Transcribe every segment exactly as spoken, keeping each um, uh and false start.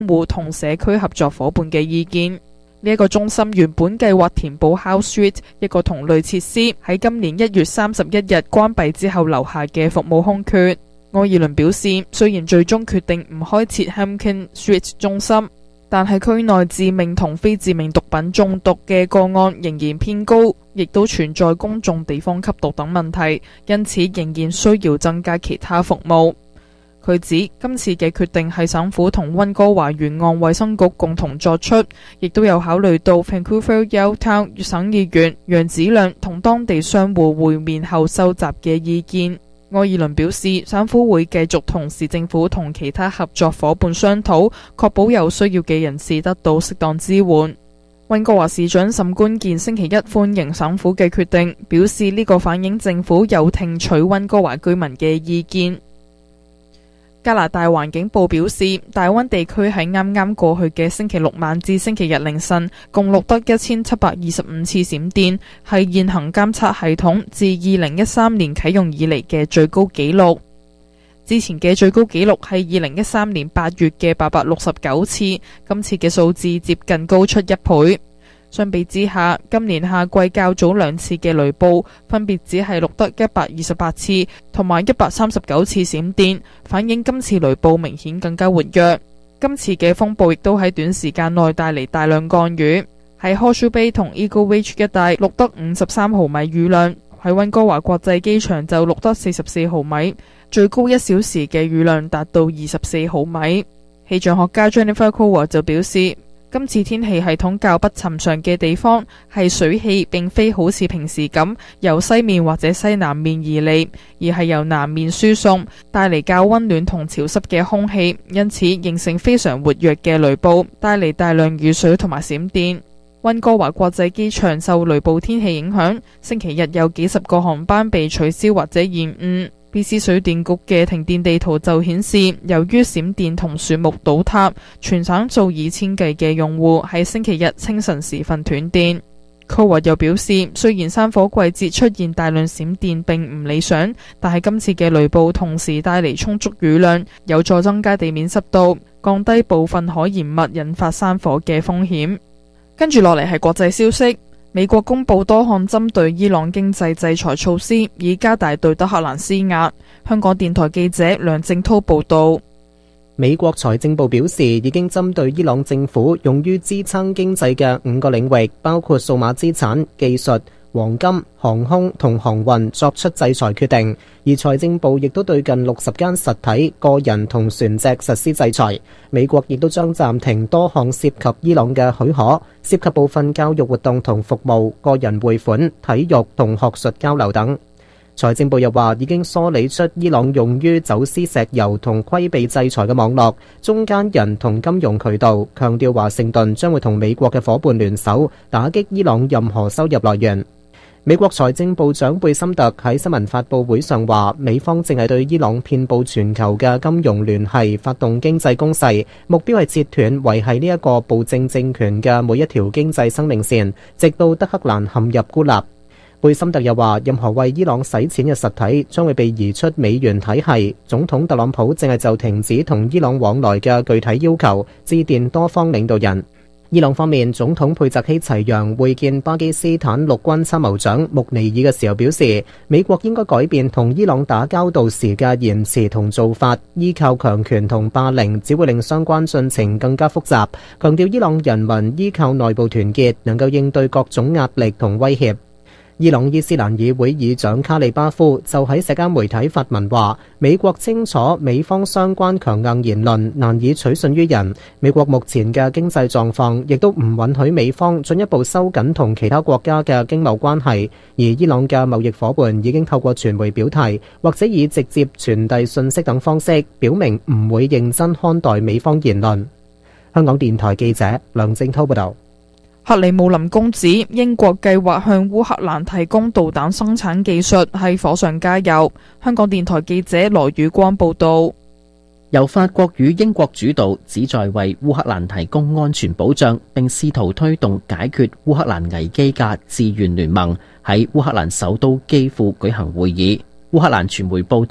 戶同社區合作夥伴嘅意見。呢一個中心原本計劃填補 Howe Street 一個同類設施喺今年一月三十一日關閉之後留下嘅服務空缺。愛爾倫表示，雖然最終決定唔開設 Hampton Street 中心，但係區內致命同非致命毒品中毒嘅個案仍然偏高，亦都存在公眾地方吸毒等問題，因此仍然需要增加其他服務。佢指今次嘅決定係省府同溫哥華沿岸衛生局共同作出，亦都有考慮到 Vancouver Yaletown 省議員楊子亮同當地商戶會面後收集嘅意見。愛爾倫表示，省府會繼續同市政府同其他合作夥伴商討，確保有需要嘅人士得到適當支援。溫哥華市長沈觀健星期一歡迎省府嘅決定，表示呢個反映政府有聽取溫哥華居民嘅意見。加拿大環境部表示，大溫地區喺啱啱過去嘅星期六晚至星期日凌晨，共錄得一千七百二十五次閃電，係現行監測系統自二零一三年啟用以嚟嘅最高紀錄。之前嘅最高紀錄係二零一三年八月嘅八百六十九次，今次嘅數字接近高出一倍。相比之下，今年夏季較早兩次嘅雷暴分別只係錄得一百二十八次同埋一百三十九次閃電，反映今次雷暴明顯更加活躍。今次嘅風暴亦都喺短時間內帶嚟大量降雨，喺 Horseshoe Bay 同 Eagle Ridge 一帶錄得五十三毫米雨量，喺溫哥華國際機場就錄得四十四毫米，最高一小時嘅雨量達到二十四毫米。氣象學家 Jennifer Coward 就表示，今次天氣系統較不尋常嘅地方係水氣並非好似平時咁由西面或者西南面而嚟，而係由南面輸送，帶嚟較溫暖同潮濕嘅空氣，因此形成非常活躍嘅雷暴，帶嚟大量雨水同埋閃電。溫哥華國際機場受雷暴天氣影響，星期日有幾十個航班被取消或者延誤。B C 水電局嘅停電地圖就顯示，由於閃電同樹木倒塌，全省數以千計嘅用戶喺星期日清晨時分斷電。Coward又表示，雖然山火季節出現大量閃電並唔理想，但係今次嘅雷暴同時帶嚟充足雨量，有助增加地面濕度，降低部分可燃物引發山火嘅風險。跟住落嚟係國際消息。美國公布多項針對伊朗經濟制裁措施，以加大對德黑蘭施壓。香港電台記者梁正濤報道。 美國財政部表示，已經針對伊朗政府用於支撐經濟嘅五個領域，包括數碼資產、技術、黃金、航空同航運作出制裁決定，而財政部亦都對近六十間實體、個人同船隻實施制裁。美國亦都將暫停多項涉及伊朗嘅許可，涉及部分教育活動同服務、個人匯款、體育同學術交流等。財政部又話已經梳理出伊朗用於走私石油同規避制裁嘅網絡、中間人同金融渠道，強調華盛頓將會同美國嘅伙伴聯手，打擊伊朗任何收入來源。美國財政部長貝森特喺新聞發佈會上話，美方正係對伊朗遍佈全球嘅金融聯繫發動經濟攻勢，目標係切斷維繫呢一個暴政政權嘅每一條經濟生命線，直到德黑蘭陷入孤立。貝森特又話，任何為伊朗洗錢嘅實體將會被移出美元體系。總統特朗普正係就停止同伊朗往來嘅具體要求致電多方領導人。伊朗方面，總統佩澤希齊揚會見巴基斯坦陸軍參謀長穆尼爾嘅時候表示，美國應該改變同伊朗打交道時嘅言辭同做法，依靠強權同霸凌只會令相關進程更加複雜，強調伊朗人民依靠內部團結能夠應對各種壓力同威脅。伊朗伊斯蘭議會議長卡利巴夫就喺社交媒體發文話，美國清楚美方相關強硬言論難以取信於人，美國目前嘅經濟狀況亦都唔允許美方進一步收緊同其他國家嘅經貿關係，而伊朗嘅貿易夥伴已經透過傳媒表態，或者以直接傳遞信息等方式，表明唔會認真看待美方言論。香港電台記者梁正濤報道。 克里姆林宮指英國計劃向烏克蘭提供導彈生產技術，係火上加油。香港電台記者羅宇光報道。 由法國與英國主導，旨在為烏克蘭提供安全保障，並試圖推動解決烏克蘭危機嘅志願聯盟喺烏克蘭首都基輔舉行會議。烏克蘭傳媒報道，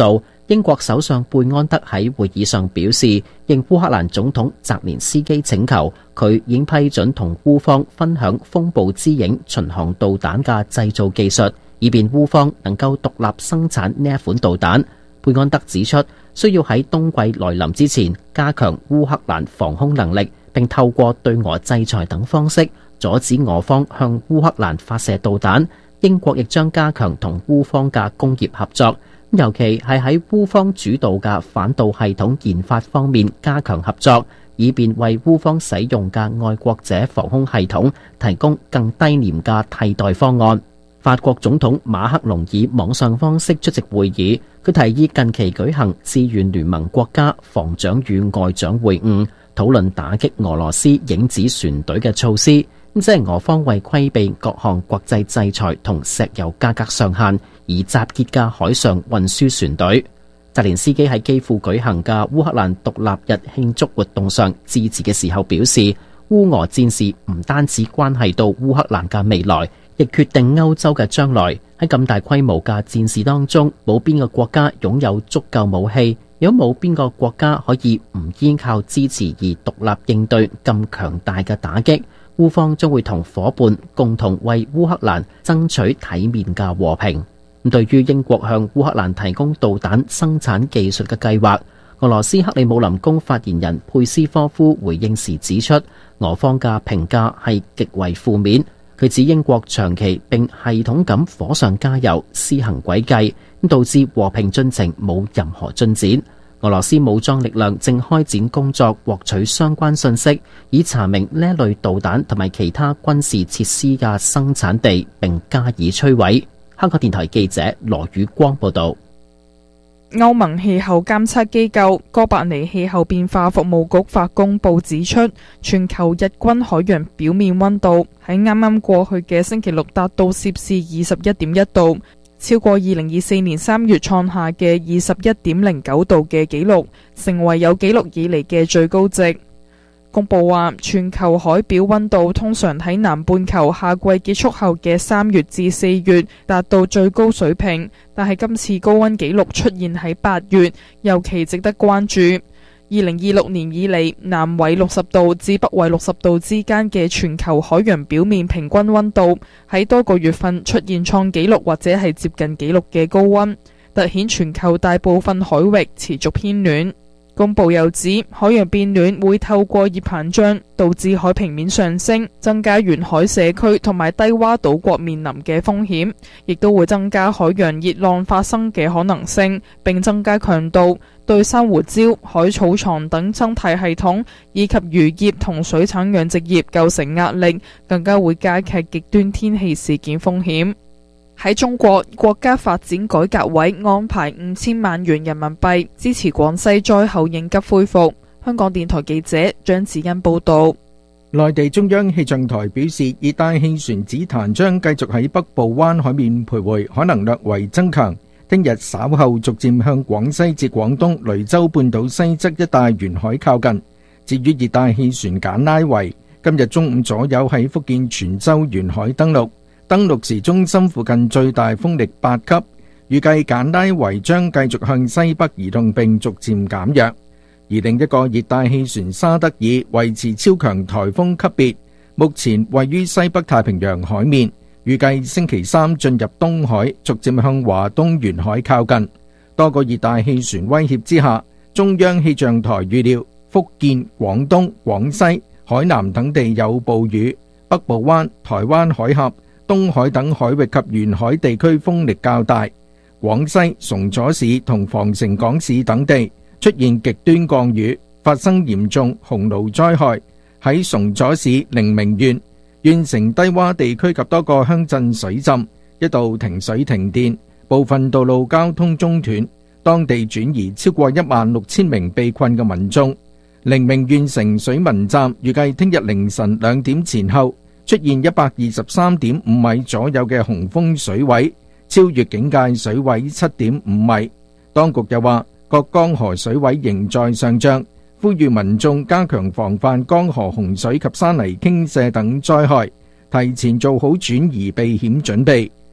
英國首相貝安德喺會議上表示，應烏克蘭總統澤連斯基請求，佢已經批准同烏方分享風暴之影巡航導彈嘅製造技術，以便烏方能夠獨立生產呢一款導彈。貝安德指出，需要喺冬季來臨之前加強烏克蘭防空能力，並透過對俄制裁等方式阻止俄方向烏克蘭發射導彈。英國亦將加強同烏方嘅工業合作，尤其係喺烏方主導嘅反導系統研發方面加強合作，以便為烏方使用嘅愛國者防空系統提供更低廉嘅替代方案。法國總統馬克龍以網上方式出席會議，佢提議近期舉行志願聯盟國家防長與外長會晤，討論打擊俄羅斯影子船隊嘅措施。即係俄方為規避各項國際制裁同石油價格上限而集結嘅海上運輸船隊。澤連斯基喺基輔舉行嘅烏克蘭獨立日慶祝活動上致辭嘅時候表示，烏俄戰事唔單止關係到烏克蘭嘅未來，亦決定歐洲嘅將來。喺咁大規模嘅戰事當中，冇邊個國家擁有足夠武器，亦都冇邊個國家可以唔依靠支持而獨立應對咁強大嘅打擊。烏方將會同夥伴共同為烏克蘭爭取體面嘅和平。咁對於英國向烏克蘭提供導彈生產技術嘅計劃，俄羅斯克里姆林宮發言人佩斯科夫回應時指出，俄方嘅評價係極為負面。佢指英國長期並系統咁火上加油，施行詭計，咁導致和平進程冇任何進展。俄羅斯武裝力量正開展工作，獲取相關信息，以查明呢一類導彈同埋其他軍事設施嘅生產地，並加以摧毀。香港電台記者羅宇光報道。 歐盟氣候監測機構哥白尼氣候變化服務局發公報指出，全球日均海洋表面溫度喺啱啱過去嘅星期六達到攝氏二十一點一度，超過二零二四年三月創下嘅二十一點零九度嘅紀錄，成為有紀錄以嚟嘅最高值。公佈話，全球海表溫度通常喺南半球夏季結束後嘅三月至四月達到最高水平，但係今次高溫紀錄出現喺八月，尤其值得關注。二零二六年以嚟，南緯六十度至北緯六十度之間嘅全球海洋表面平均溫度喺多個月份出現創紀錄或者係接近紀錄嘅高溫，凸顯全球大部分海域持續偏暖。公報又指，海洋變暖會透過熱膨脹導致海平面上升，增加沿海社區同埋低洼島國面臨嘅風險，亦都會增加海洋熱浪發生嘅可能性，並增加強度，對珊瑚礁、海草床等生態系統以及漁業同水產養殖業構成壓力，更加會加劇極端天氣事件風險。喺中國，國家發展改革委安排五千萬元人民幣支持廣西災後應急恢復。香港電台記者張子欣報道。 內地中央氣象台表示，熱帶氣旋紫檀將繼續喺北部灣海面徘徊，可能略為增強。聽日稍後逐漸向廣西至廣東雷州半島西側一帶沿海靠近。至於熱帶氣旋簡拉維，今日中午左右喺福建泉州沿海登陸。登陸時中心附近最大風力八級，預計簡拉維將繼續向西北移動並逐漸減弱。而另一個熱帶氣旋沙德爾維持超強颱風級別，目前位於西北太平洋海面，預計星期三進入東海，逐漸向華東沿海靠近。多個熱帶氣旋威脅之下，中央氣象台預料福建、廣東、廣西、海南等地有暴雨，北部灣、台灣海峽、東海等海域及沿海地區風力較大，廣西崇左市同防城港市等地出現極端降雨，發生嚴重洪澇災害。喺崇左市寧明縣，縣城低洼地區及多個鄉鎮水浸，一度停水停電，部分道路交通中斷，當地轉移超過一萬六千名被困嘅民眾。寧明縣城水文站預計聽日凌晨兩點前後出現一百二十三點五米左右嘅洪峰水位，超越警戒水位七點五米。當局又話，各江河水位仍在上漲，呼籲民眾加強防範江河洪水及山泥傾瀉等災害，提前做好轉移避險準備。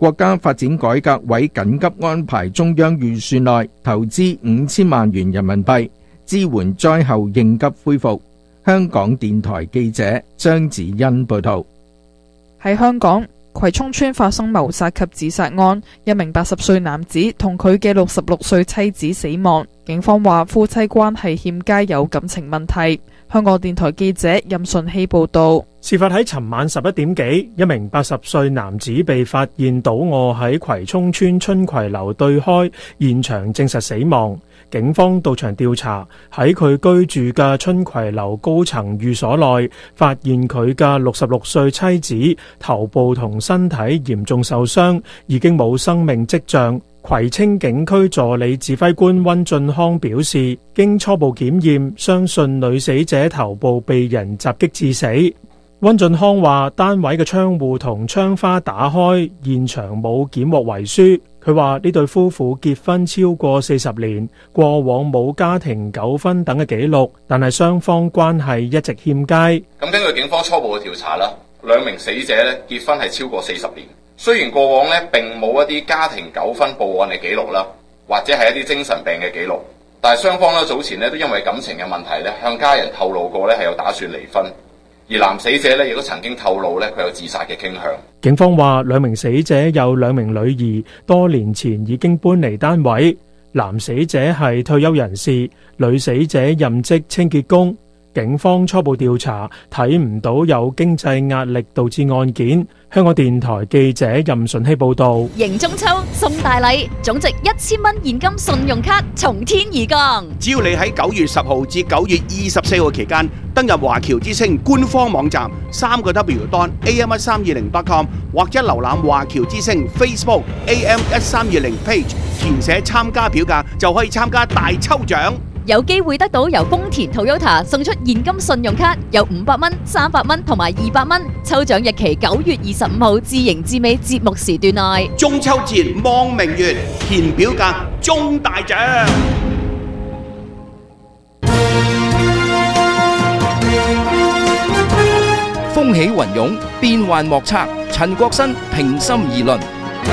國家發展改革委緊急安排中央預算內投資五千萬元人民幣，支援災後應急恢復。香港電台記者張子欣報道。 喺香港葵涌村發生謀殺及自殺案，一名八十歲男子同佢嘅六十六歲妻子死亡。警方話夫妻關係欠佳，有感情問題。香港電台記者任順希報道。 事發喺尋晚十一點幾，一名八十歲男子被發現倒卧喺葵涌村春葵樓對開，現場證實死亡。警方到場調查，喺佢居住嘅春葵樓高層寓所內，發現佢嘅六十六歲妻子頭部同身體嚴重受傷，已經冇生命跡象。葵青警區助理指揮官温俊康表示，經初步檢驗，相信女死者頭部被人襲擊致死。温俊康話，單位嘅窗戶同窗花打開，現場冇檢獲遺書。佢話呢對夫婦結婚超過四十年，過往冇家庭糾紛等嘅記錄，但係雙方關係一直欠佳。 咁根據警方初步嘅調查啦，兩名死者咧結婚係超過四十年，雖然過往咧並冇一啲家庭糾紛報案嘅記錄啦，或者係一啲精神病嘅記錄，但係雙方咧早前咧都因為感情嘅問題咧向家人透露過咧係有打算離婚。而男死者咧亦都曾經透露咧佢有自殺嘅傾向。 警方話兩名死者有兩名女兒，多年前已經搬離單位。男死者係退休人士，女死者任職清潔工。警方初步調查睇唔到有經濟壓力導致案件。香港電台記者任順希報道。 迎中秋送大禮，總值一千蚊現金信用卡從天而降。 只要你喺九月十號至九月二十四號期間登入華僑之星官方網站三個 W dot A M 一三二零 dot com 或者瀏覽華僑之星 Facebook A M 一三二零 page， 填寫參加表格就可以參加大抽獎。 有機會得到由豐田 Toyota 送出現金信用卡，有五百蚊、三百蚊同埋二百蚊。抽獎日期九月二十五號至迎至尾節目時段內。 中秋節望明月，填表格中大獎。 風起雲湧，變幻莫測。陳國新平心而論。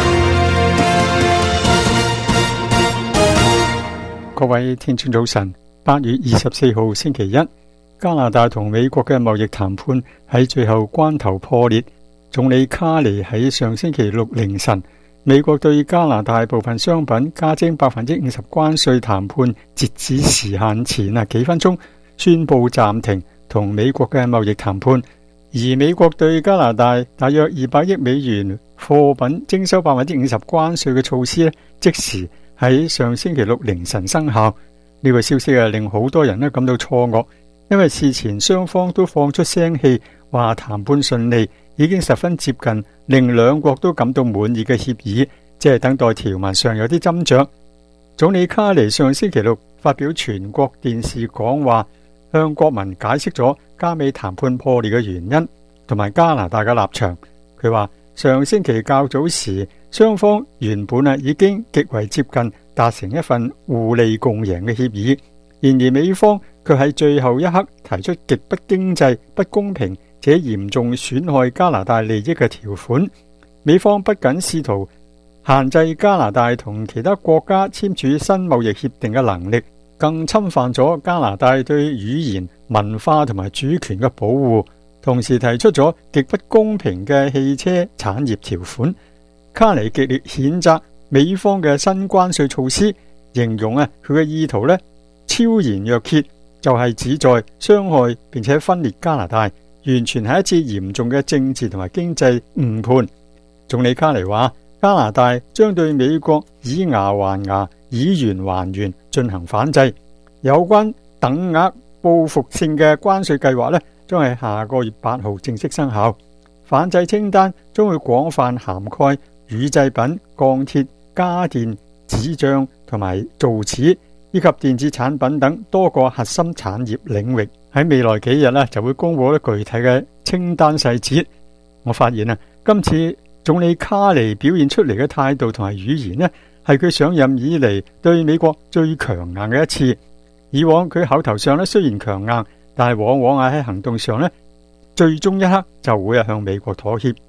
各位聽眾早晨，八月二十四號星期一，加拿大同美國嘅貿易談判喺最後關頭破裂。總理卡尼喺上星期六凌晨，美國對加拿大部分商品加徵百分之五十關稅談判截止時限前啊幾分鐘，宣布暫停同美國嘅貿易談判。而美國對加拿大大約二百億美元貨品徵收百分之五十關稅嘅措施咧，即時喺上星期六凌晨生效。呢個消息啊，令好多人咧感到錯愕，因為事前雙方都放出聲氣，話談判順利，已經十分接近令兩國都感到滿意嘅協議，即係等待條文上有啲斟酌。總理卡尼上星期六發表全國電視講話，向國民解釋咗加美談判破裂嘅原因同埋加拿大嘅立場。佢話上星期較早時，雙方原本啊已經極為接近達成一份互利共贏嘅協議，然而美方卻喺最後一刻提出極不經濟、不公平且嚴重損害加拿大利益嘅條款。美方不僅試圖限制加拿大同其他國家簽署新貿易協定嘅能力，更侵犯咗加拿大對語言、文化同埋主權嘅保護，同時提出咗極不公平嘅汽車產業條款。卡尼極力譴責美方嘅新關稅措施，形容啊佢嘅意圖呢超然若揭，就係旨在傷害並且分裂加拿大，完全係一次嚴重嘅政治同埋經濟誤判。總理卡尼話，加拿大將對美國以牙還牙、以元還元進行反制。有關等額報復性嘅關稅計劃呢，將係下個月八號正式生效。反制清單將會廣泛涵蓋乳製品、鋼鐵、家電、紙張同埋造紙以及電子產品等多個核心產業領域。喺未來幾日呢，就會公布啲具體嘅清單細節。我發現啊，今次總理卡尼表現出嚟嘅態度同埋語言呢，係佢上任以嚟對美國最強硬嘅一次。以往佢口頭上呢雖然強硬，但係往往啊喺行動上呢，最終一刻就會啊向美國妥協。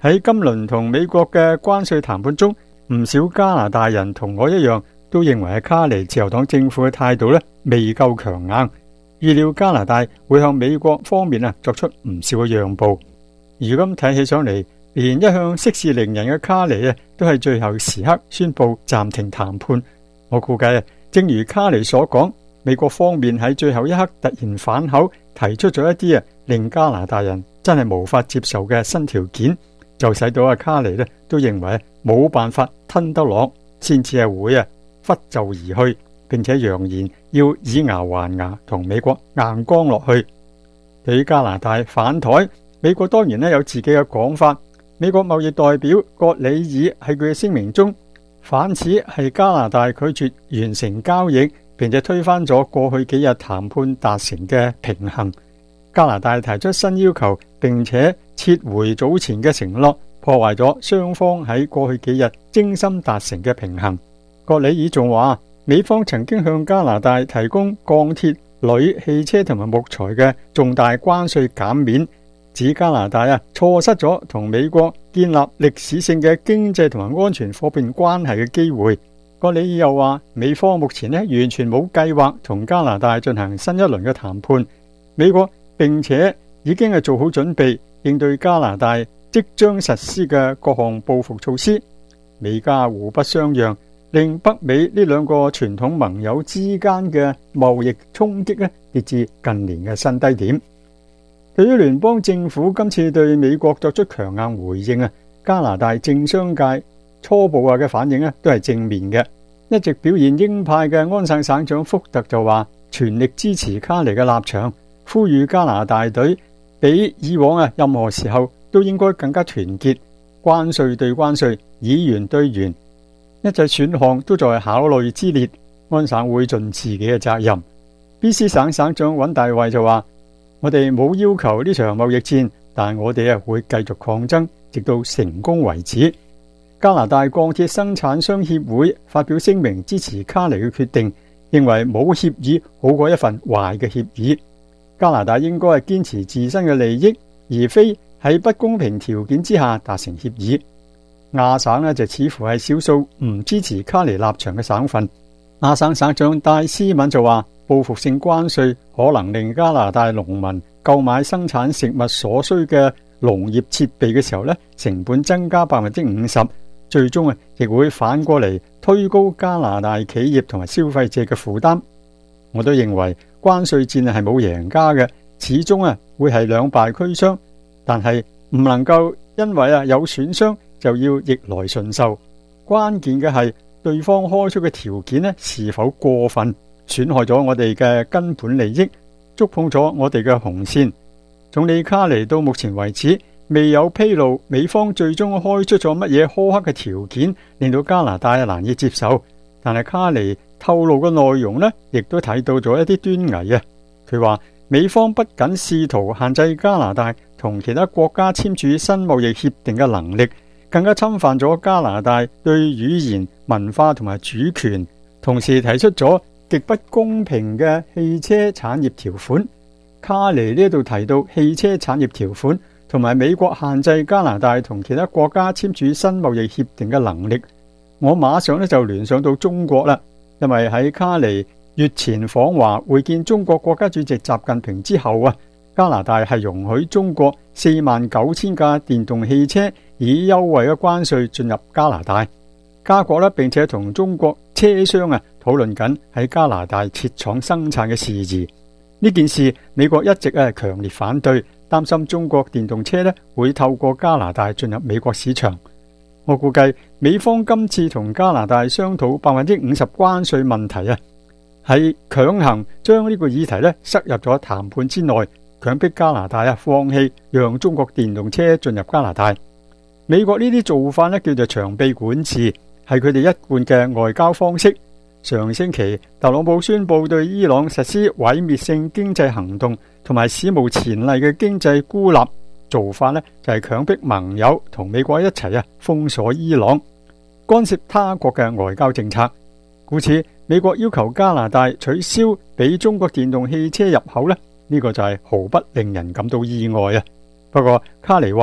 喺今輪同美國嘅關稅談判中，唔少加拿大人同我一樣，都認為係卡尼自由黨政府嘅態度呢未夠強硬，預料加拿大會向美國方面啊作出唔少嘅讓步。如今睇起上嚟，連一向息事寧人嘅卡尼啊，都係最後時刻宣布暫停談判。我估計啊，正如卡尼所講，美國方面喺最後一刻突然反口，提出咗一啲啊令加拿大人真係無法接受嘅新條件，就使到阿卡尼咧都認為冇辦法吞得落，先至係會啊拂袖而去，並且揚言要以牙還牙同美國硬剛落去。對於加拿大反台，美國當然咧有自己嘅講法。美國貿易代表葛里爾喺佢嘅聲明中反指係加拿大拒絕完成交易，並且推翻咗過去幾日談判達成嘅平衡。加拿大提出新要求，並且撤回早前嘅承諾，破壞咗雙方喺過去幾日精心達成嘅平衡。葛里爾仲話，美方曾經向加拿大提供鋼鐵、鋁、汽車同埋木材嘅重大關稅減免，指加拿大啊錯失咗同美國建立歷史性嘅經濟同埋安全夥伴關係嘅機會。葛里爾又話，美方目前呢完全冇計劃同加拿大進行新一輪嘅談判，美國並且已經係做好準備應對加拿大即將實施嘅各項報復措施。美加互不相讓，令北美呢兩個傳統盟友之間嘅貿易衝擊呢跌至近年嘅新低點。對於聯邦政府今次對美國作出強硬回應啊，加拿大政商界初步啊嘅反應呢都係正面嘅。一直表現鷹派嘅安省省長福特就話全力支持卡尼嘅立場，呼籲加拿大隊比以往啊任何時候都應該更加團結，關稅對關稅，議員對員，一切選項都在考慮之列，安省會盡自己嘅責任。B C 省省長尹大衛就話，我哋冇要求呢場貿易戰，但我哋啊會繼續抗爭，直到成功為止。加拿大鋼鐵生產商協會發表聲明支持卡尼嘅決定，認為冇協議好過一份壞嘅協議。加拿大應該係堅持自身嘅利益，而非喺不公平條件之下達成協議。亞省呢就似乎係少數唔支持卡尼立場嘅省份。亞省省長戴斯敏就話，報復性關稅可能令加拿大農民購買生產食物所需嘅農業設備嘅時候呢，成本增加百分之五十，最終啊亦會反過嚟推高加拿大企業同埋消費者嘅負擔。我都認為關稅戰係冇贏家嘅，始終啊會係兩敗俱傷，但係唔能夠因為啊有損傷就要逆來順受。關鍵嘅係對方開出嘅條件呢是否過分，損害咗我哋嘅根本利益，觸碰咗我哋嘅紅線。總理卡尼到目前為止未有披露美方最終開出咗乜嘢苛刻嘅條件，令到加拿大難以接受。但係卡尼透露嘅內容呢，亦都睇到咗一啲端倪啊。佢話美方不僅試圖限制加拿大同其他國家簽署新貿易協定嘅能力，更加侵犯咗加拿大對語言、文化同埋主權，同時提出咗極不公平嘅汽車產業條款。卡尼呢度提到汽車產業條款同埋美國限制加拿大同其他國家簽署新貿易協定嘅能力，我馬上呢就聯想到中國啦。因為喺卡尼月前訪華會見中國國家主席習近平之後啊，加拿大係容許中國四萬九千架電動汽車以優惠嘅關稅進入加拿大。加國呢並且同中國車商啊討論緊喺加拿大設廠生產嘅事宜。呢件事美國一直係強烈反對，擔心中國電動車呢會透過加拿大進入美國市場。我估計美方今次同加拿大商討百分之五十關稅問題啊，係強行將呢個議題呢塞入咗談判之內，強迫加拿大啊放棄讓中國電動車進入加拿大。美國呢啲做法呢叫做長臂管治，係佢哋一貫嘅外交方式。上星期特朗普宣布對伊朗實施毀滅性經濟行動同埋史無前例嘅經濟孤立，做法呢就係強迫盟友同美國一齊啊封鎖伊朗，干涉他國嘅外交政策。故此美國要求加拿大取消俾中國電動汽車入口呢，呢個就係毫不令人感到意外啊。不過卡尼話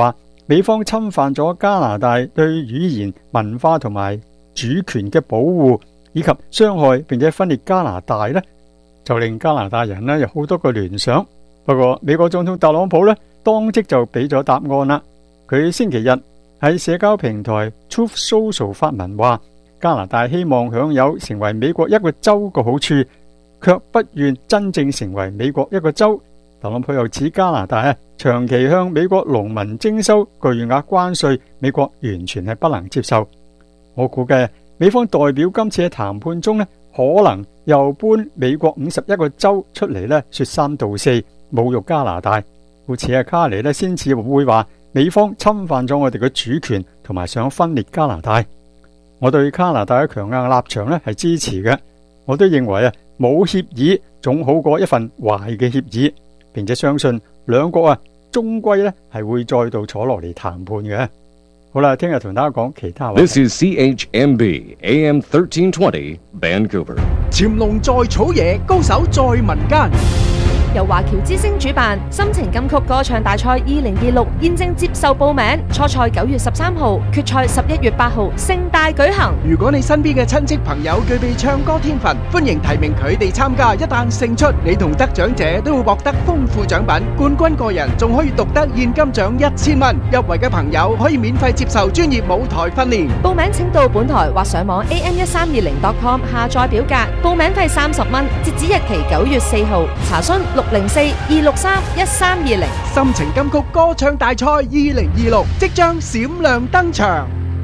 美方侵犯咗加拿大對語言、文化同埋主權嘅保護，以及傷害並且分裂加拿大呢，就令加拿大人呢有好多個聯想。不過美國總統特朗普呢，當即就俾咗答案啦。佢星期日喺社交平台 Truth Social 發文話，加拿大希望享有成為美國一個州嘅好處，卻不願真正成為美國一個州。特朗普又指加拿大啊，長期向美國農民徵收巨額關稅，美國完全係不能接受。我估計美方代表今次嘅談判中呢，可能又搬美國五十一個州出嚟呢，說三道四，侮辱加拿大。好似阿卡尼呢，先至會話美方侵犯咗我哋嘅主權，同埋想分裂加拿大。我對加拿大嘅強硬立場呢係支持嘅，我都認為啊，冇協議總好過一份壞嘅協議。並且相信兩國啊，終歸咧係會再度坐落嚟談判嘅。好啦，聽日同大家講其他話題。 This is C H M B A M thirteen twenty Vancouver。 潛龍在草野，高手在民間。 由華僑之星主辦心情金曲歌唱大賽二零二六現正接受報名，初賽九月十三號，決賽十一月八號，盛大舉行。 如果你身邊嘅親戚朋友具備唱歌天分，歡迎提名佢哋參加。一旦勝出，你同得獎者都會獲得豐富獎品，冠軍個人仲可以獨得現金獎一千蚊。入圍嘅朋友可以免費接受專業舞台訓練。 報名請到本台或上網 A M 一三二零 dot com 下載表格，報名費三十蚊，截止日期九月四號。查詢六零四二六三一三二零。 心情金曲歌唱大賽二零二六即將閃亮登場。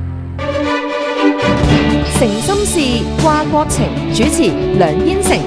誠心事，掛國情，主持梁燕成。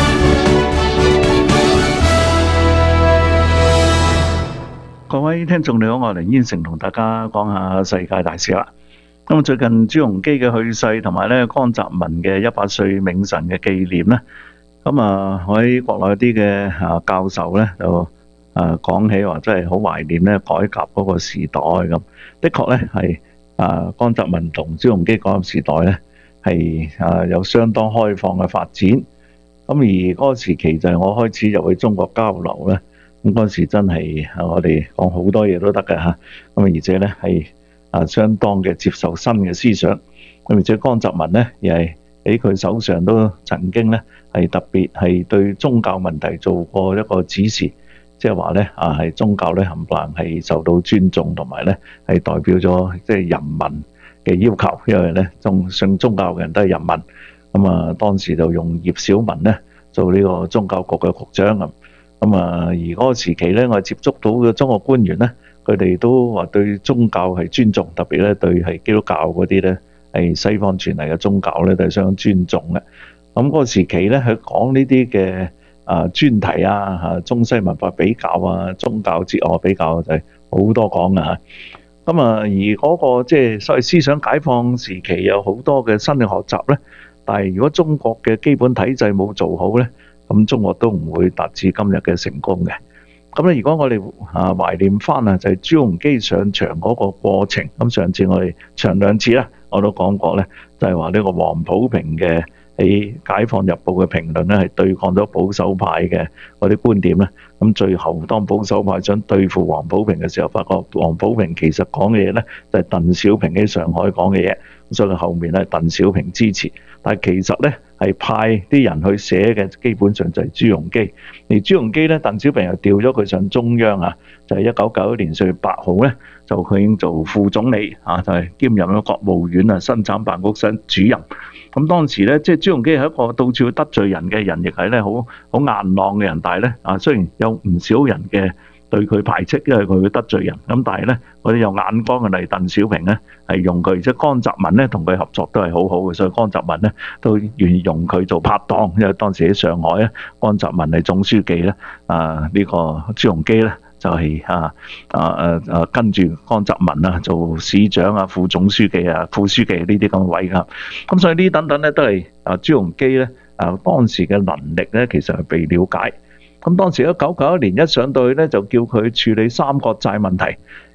各位聽眾你好，我係梁燕成，同大家講下世界大事啦。咁最近朱鎔基嘅去世，同埋咧江澤民嘅一百歲冥神嘅紀念咧。咁啊，喺國內啲嘅啊教授咧就啊講起話，真係好懷念咧改革嗰個時代咁。的確咧係啊，江澤民同朱鎔基嗰個時代咧係啊有相當開放嘅發展。咁而嗰個時期就係我開始入去中國交流咧，咁嗰時真係我哋講好多嘢都得嘅嚇。咁而且咧係啊相當嘅接受新嘅思想。咁而且江澤民咧亦係喺佢手上都曾經咧係特別係對宗教問題做過一個指示，即係話咧啊係宗教咧冚唪唥係受到尊重，同埋咧係代表咗即係人民嘅要求，因為咧宗信宗教嘅人都係人民。咁啊當時就用葉小文咧做呢個宗教局嘅局長咁。咁啊而嗰個時期咧，我接觸到嘅中國官員咧，佢哋都話對宗教係尊重，特別咧對係基督教嗰啲咧係西方傳嚟嘅宗教咧都係相當尊重嘅。咁嗰個時期咧，佢講呢啲嘅啊專題啊，嚇中西文化比較啊，宗教哲學比較就係好多講嘅嚇。咁啊，而嗰個即係所謂思想解放時期有好多嘅新嘅學習咧，但係如果中國嘅基本體制冇做好咧，咁中國都唔會達至今日嘅成功嘅。咁咧，如果我哋啊懷念翻啊，就係朱鎔基上場嗰個過程。咁上次我哋長兩次啦，我都講過咧，就係話呢個黃埔平嘅喺《解放日報》嘅評論咧，係對抗咗保守派嘅嗰啲觀點咧。咁最後當保守派想對付黃埔平嘅時候，發覺黃埔平其實講嘅嘢咧，就係鄧小平喺上海講嘅嘢。咁所以後面咧，鄧小平支持，但係其實咧係派啲人去寫嘅，基本上就係朱鎔基。而朱鎔基咧，鄧小平又調咗佢上中央啊，就係一九九一年四月八號咧，就佢已經做副總理啊，就係兼任咗國務院啊生產辦公室主任。咁當時咧，即係朱鎔基係一個到處得罪人嘅人，亦係咧好好硬朗嘅人。但係咧啊，雖然有唔少人嘅對佢排斥，因為佢會得罪人。咁但係咧，嗰啲有眼光嘅例如鄧小平咧，係用佢，即係江澤民咧同佢合作都係好好嘅，所以江澤民咧都願意用佢做拍檔。因為當時喺上海咧，江澤民係總書記咧，啊呢個朱鎔基咧就係啊啊啊啊跟住江澤民啊做市長啊、副總書記啊、副書記呢啲咁嘅位㗎。咁所以呢等等咧都係啊朱鎔基咧啊當時嘅能力咧其實係被了解。咁當時一九九一年一上到去咧，就叫佢處理三角債問題。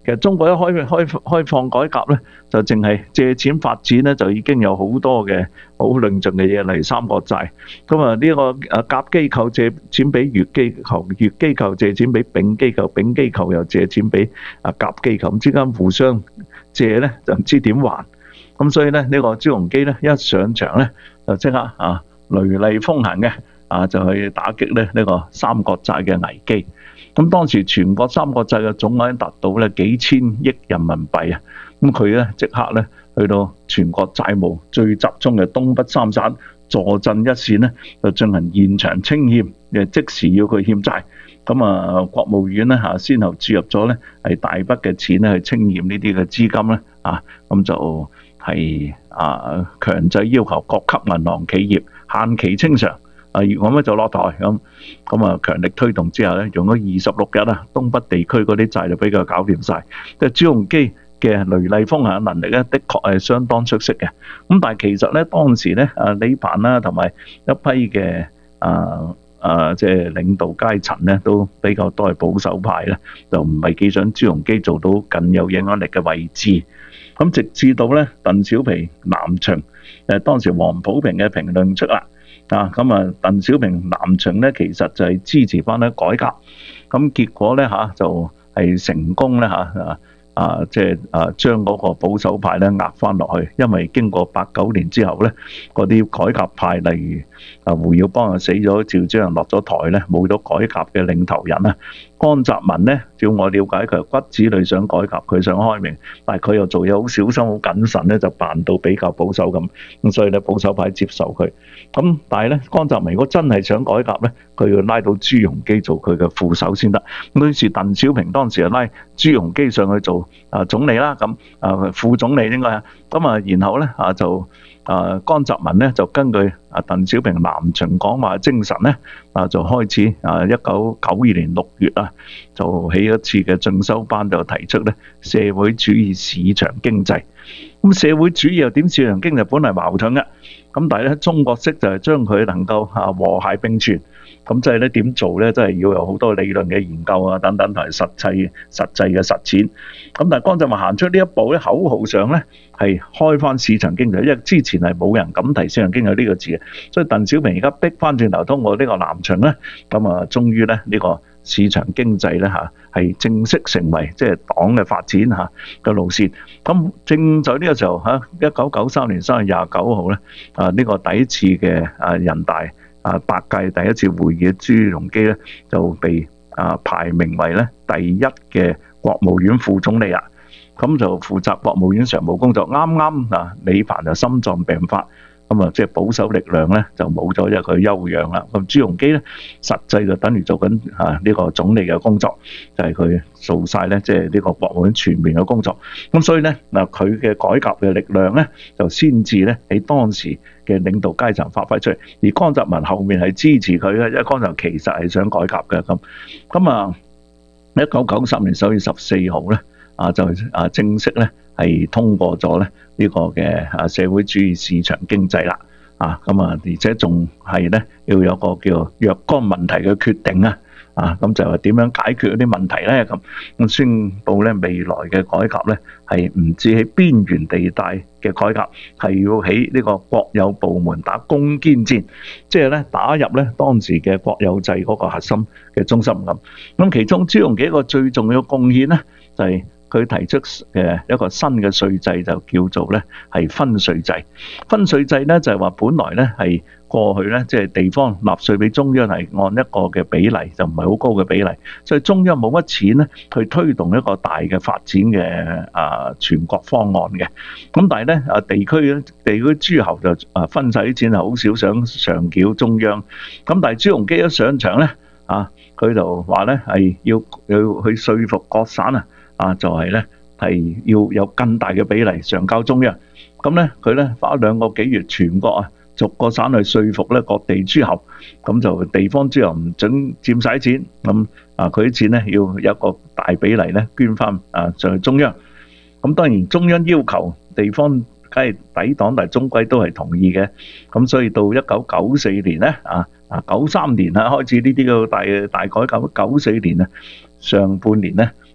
其實中國一開開開放改革咧，就淨係借錢發展咧，就已經有好多嘅好論盡嘅嘢，例如三角債。咁啊，呢個誒甲機構借錢俾乙機構，乙機構借錢俾丙機構，丙機構又借錢俾啊甲機構，咁之間互相借咧就唔知點還。咁所以咧，呢個朱鎔基咧一上場咧，就即刻啊雷厲風行嘅啊，就去打擊咧呢個三角債嘅危機。咁當時全國三角債嘅總額達到咧幾千億人民幣啊！咁佢咧即刻咧去到全國債務最集中嘅東北三省，坐鎮一線咧，就進行現場清欠，誒即時要佢欠債。咁啊，國務院咧嚇先後注入咗咧係大筆嘅錢咧去清欠呢啲嘅資金咧啊，咁就係啊強制要求各級銀行企業限期清償。啊，咁咧就落台咁，咁啊強力推動之後咧，用咗二十六日啊，東北地區嗰啲債就俾佢搞掂晒。即係朱鎔基嘅雷厲風行嘅能力咧，的確係相當出色嘅。咁但係其實咧，當時咧啊李鵬啦，同埋一批嘅啊啊即係領導階層咧，都比較多係保守派咧，就唔係幾想朱鎔基做到更有影響力嘅位置。咁直至到咧鄧小平南巡，誒當時黃埔平嘅評論出啦。啊，咁啊，鄧小平南巡咧，其實就係支持翻咧改革，咁結果咧嚇就係成功咧嚇啊啊，即係啊將嗰個保守派咧壓翻落去，因為經過八九年之後咧，嗰啲改革派例如啊胡耀邦啊死咗，趙紫陽落咗台咧，冇咗改革嘅領頭人啊。江澤民咧，照我了解，佢係骨子裏想改革，佢想開明，但係佢又做嘢好小心、好謹慎咧，就扮到比較保守咁，咁所以咧保守派接受佢。咁但係咧，江澤民如果真係想改革咧，佢要拉到朱鎔基做佢嘅副手先得。咁於是鄧小平當時就拉朱鎔基上去做啊總理啦，咁啊副總理應該啊，咁啊然後咧啊就。啊，江澤民咧就根據啊鄧小平南巡講話精神咧，啊就開始啊一九九二年六月啊，就起一次嘅進修班，就提出咧社會主義市場經濟。咁社會主義又點市場經濟本嚟矛盾嘅，咁但係咧中國式就係將佢能夠啊和諧並存。咁即係咧點做咧，真係要有好多理論嘅研究啊，等等同埋實際實際嘅實踐。咁但係江澤民行出呢一步咧，口號上咧係開翻市場經濟，因為之前係冇人敢提市場經濟呢個字嘅，所以鄧小平而家逼翻轉頭，通過呢個南巡咧，咁啊，終於咧呢個市場經濟咧嚇係正式成為即係黨嘅發展嚇嘅路線。咁正在呢個時候嚇，一九九三年三月廿九號咧，啊呢個第一次嘅啊人大。啊，八屆第一次會議嘅朱鎔基咧就被啊排名為咧第一嘅國務院副總理啊，咁就負責國務院常務工作。啱啱啊，李鵬就心臟病發，咁啊即係保守力量咧就冇咗，因為佢休養啦。咁朱鎔基咧實際就等於做緊啊呢個總理嘅工作，就係佢做晒咧即係呢個國務院全面嘅工作。咁所以咧嗱，佢嘅改革嘅力量咧就先至咧喺當時嘅領導階層發揮出嚟，而江澤民後面係支持佢嘅，因為江澤民其實係想改革嘅咁。咁啊，一九九三年十月十四號咧，啊就啊正式咧係通過咗咧呢個嘅啊社會主義市場經濟啦，啊咁啊，而且仲係咧要有個叫若干問題嘅決定啊。啊，咁就係點樣解決嗰啲問題咧？咁咁宣佈咧，未來嘅改革咧係唔止喺邊緣地帶嘅改革，係要喺呢個國有部門打攻堅戰，即係咧打入咧當時嘅國有制嗰個核心嘅中心咁。咁其中朱鎔基一個最重要嘅貢獻咧，就係佢提出嘅一個新嘅稅制，就叫做咧係分稅制。分稅制咧就係話本來咧係過去咧即係地方納稅俾中央係按一個嘅比例，就唔係好高嘅比例，所以中央冇乜錢咧去推動一個大嘅發展嘅啊全國方案嘅。咁但係咧啊地區咧地區諸侯就啊分晒啲錢，係好少想上繳中央。咁但係朱鎔基一上場咧啊，佢就話咧係要要去說服各省啊。啊，就係咧，係要有更大嘅比例上交中央。咁咧，佢咧花兩個幾月，全國啊，逐個省去說服咧各地諸侯，咁就地方諸侯唔準佔晒錢，咁啊佢啲錢咧要有一個大比例咧捐翻啊上去中央。咁當然中央要求地方梗係抵擋，但係終歸都係同意嘅。咁所以到一九九四年咧啊啊九三年啊開始呢啲嘅大大改革，九四年啊上半年咧啊。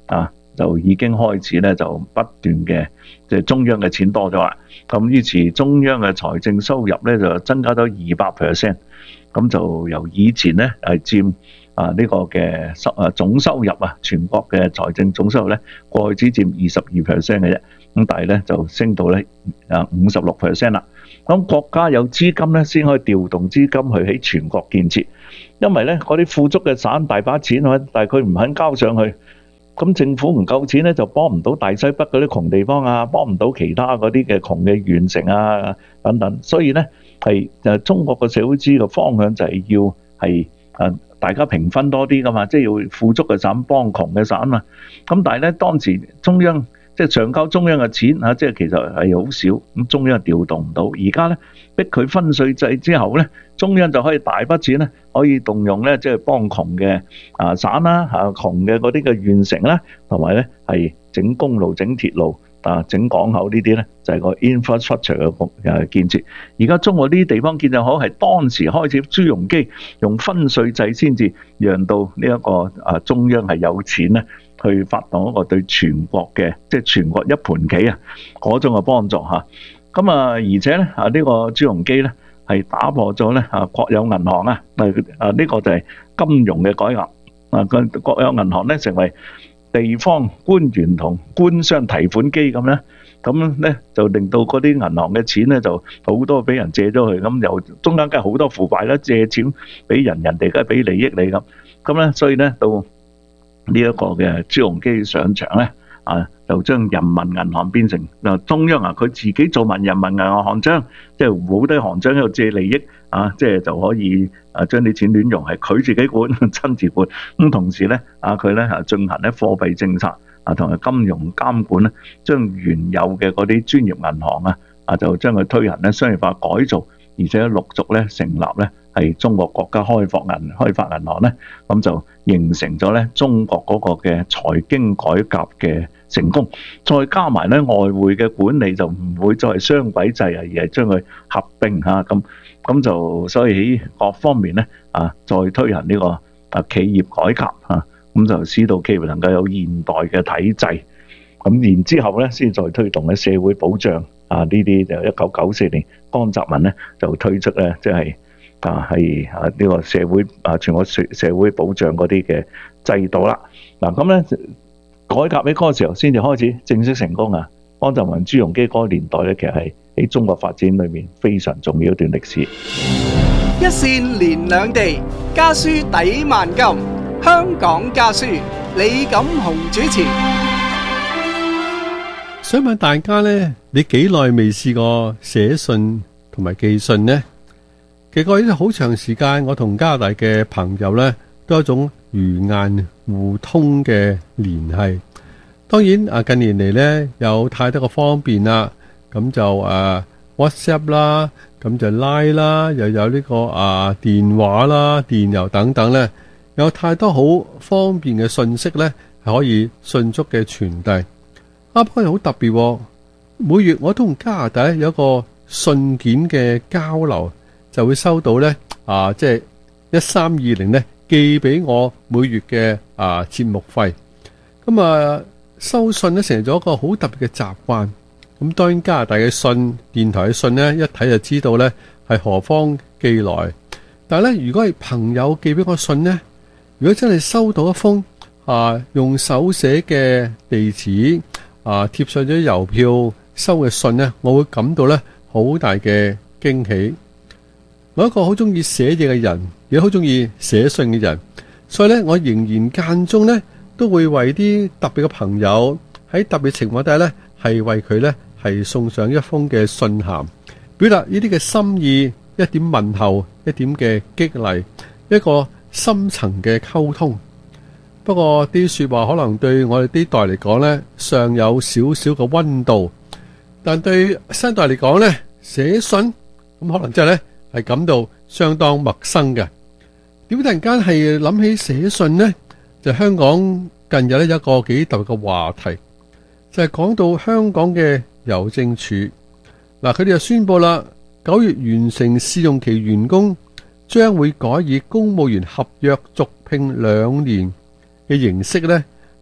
就已經開始咧就不斷嘅即係中央嘅錢多咗啦。咁於是中央嘅財政收入咧就增加咗二百 percent， 咁就由以前咧係佔啊呢個嘅收啊總收入啊，全國嘅財政總收入咧過去只佔二十二 percent 嘅啫，咁但係咧就升到咧啊五十六 percent 啦。咁國家有資金咧，先可以調動資金去喺全國建設，因為咧嗰啲富足嘅省大把錢，但係佢唔肯交上去，咁政府唔夠錢咧，就幫唔到大西北嗰啲窮地方啊，幫唔到其他嗰啲嘅窮嘅縣城啊等等，所以咧係誒中國嘅社會主義嘅方向就係要係誒大家平分多啲噶嘛，即係要富足嘅省幫窮嘅省啊嘛。咁但係咧當時中央即係上交中央嘅錢嚇，即係其實係好少，咁中央調動唔到。而家咧逼佢分稅制之後咧，中央就可以大筆錢咧，可以動用咧，即係幫窮嘅啊省啦嚇，窮嘅嗰啲嘅縣城啦，同埋咧係整公路、整鐵路啊、整港口呢啲咧，就係個 infrastructure 嘅誒建設。而家中國呢啲地方建設好，係當時開始朱鎔基用分稅制先至讓到呢一個啊中央係有錢咧，去發動一個對全國嘅，即係全國一盤棋啊嗰種嘅幫助嚇。咁啊，而且咧啊呢個朱鎔基咧係打破咗咧啊國有銀行啊，啊呢個就係金融嘅改革啊，個國有銀行咧成為地方官員同官商提款機咁咧，咁咧就令到嗰啲銀行嘅錢咧就好多俾人借咗去，咁又中間梗係好多腐敗啦，借錢俾人，人哋梗係俾利益你咁，咁咧所以咧到呢一個嘅朱鎔基上場咧，啊就將人民銀行變成嗱中央啊，佢自己做埋人民銀行行長，即係冇得行長喺度借利益啊，即係就可以啊將啲錢亂用，係佢自己管，親自管。咁同時咧啊，佢咧啊進行咧貨幣政策啊同埋金融監管咧，將原有嘅嗰啲專業銀行啊啊就將佢推行咧商業化改造，而且陸續咧成立咧係中國國家開發銀開發銀行咧，咁就形成咗咧中國嗰個嘅財經改革嘅成功。再加埋咧外匯嘅管理就唔會再係雙軌制啊，而係將佢合併嚇咁，咁就所以喺各方面咧啊，再推行呢個啊企業改革嚇，咁就使到企業能夠有現代嘅體制。咁然之後咧，先再推動咧社會保障啊呢啲就一九九四年江澤民咧就推出咧即係。啊，係啊！呢個社會啊，全國社社會保障嗰啲嘅制度啦。嗱，咁咧改革喺嗰個時候先至開始正式成功啊。江澤民、朱鎔基嗰個年代咧，其實係喺中國發展裏面非常重要一段歷史。 一線連兩地，家書抵萬金。香港家書，李錦雄主持。 想問大家咧，你幾耐未試過寫信同埋寄信呢？其實過咗好長時間，我同加拿大嘅朋友呢都有一種魚雁互通嘅聯繫。當然啊，近年嚟呢有太多嘅方便啦，咁就誒 WhatsApp 啦，咁就 Line 啦，又有呢個啊電話啦、電郵等等呢，有太多好方便嘅信息呢係可以迅速嘅傳遞。啊，不過好特別，每月我都同加拿大有一個信件嘅交流。就會收到咧啊，即係一三二零咧寄俾我每月嘅啊節目費。咁啊收信咧成咗一個好特別嘅習慣。咁當然加拿大嘅信、電台嘅信咧，一睇就知道咧係何方寄來。但係咧，如果係朋友寄俾我信咧，如果真係收到一封啊用手寫嘅地址啊貼上咗郵票收嘅信咧，我會感到咧好大嘅驚喜。我一個好中意寫嘢嘅人，亦好中意寫信嘅人，所以咧，我仍然間中咧都會為啲特別嘅朋友喺特別情況底下咧，係為佢咧係送上一封嘅信函，表達呢啲嘅心意，一點問候，一點嘅激勵，一個深層嘅溝通。不過啲說話可能對我哋呢代嚟講咧，尚有少少嘅溫度，但對新代嚟講咧，寫信咁可能真係咧。係感到相當陌生嘅。點解突然間係諗起寫信呢？就香港近日咧有一個幾特別嘅話題，就係講到香港嘅郵政處。嗱，佢哋就宣布啦，九月完成試用期員工將會改以公務員合約續聘兩年嘅形式咧嚟